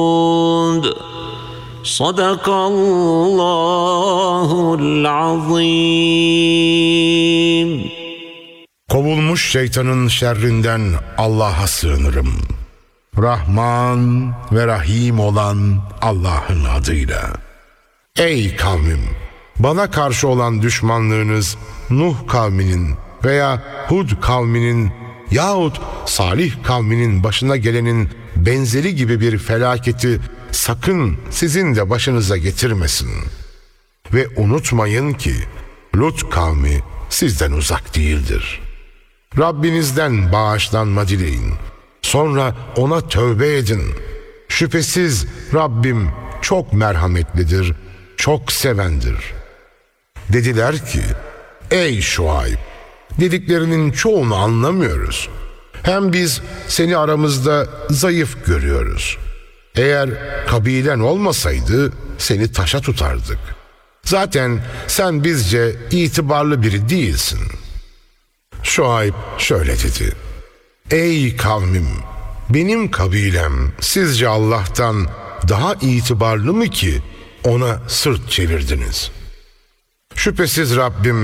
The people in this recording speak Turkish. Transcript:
Sadakallahul azim. Kovulmuş şeytanın şerrinden Allah'a sığınırım. Rahman ve Rahim olan Allah'ın adıyla. Ey kavmim! Bana karşı olan düşmanlığınız Nuh kavminin veya Hud kavminin yahut Salih kavminin başına gelenin benzeri gibi bir felaketi sakın sizin de başınıza getirmesin. Ve unutmayın ki Lut kavmi sizden uzak değildir. Rabbinizden bağışlanma dileyin. Sonra ona tövbe edin. Şüphesiz Rabbim çok merhametlidir, çok sevendir. Dediler ki, ey Şuayb, dediklerinin çoğunu anlamıyoruz. Hem biz seni aramızda zayıf görüyoruz. Eğer kabilen olmasaydı seni taşa tutardık. Zaten sen bizce itibarlı biri değilsin. Şuayb şöyle dedi: ey kavmim, benim kabilem sizce Allah'tan daha itibarlı mı ki ona sırt çevirdiniz? Şüphesiz Rabbim